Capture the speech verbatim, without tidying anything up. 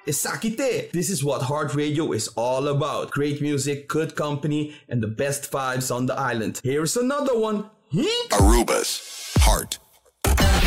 Esakite. This is what Heart Radio is all about. Great music, good company, and the best vibes on the island. Here's another one. Aruba's Heart